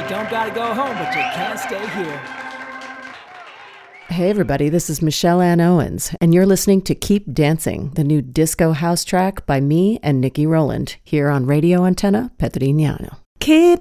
You don't gotta go home, but you can't stay here. Hey everybody, this is Michelle Ann Owens, and you're listening to Keep Dancing, the new disco house track by me and Nikki Rowland, here on Radio Antenna Petrignano. Keep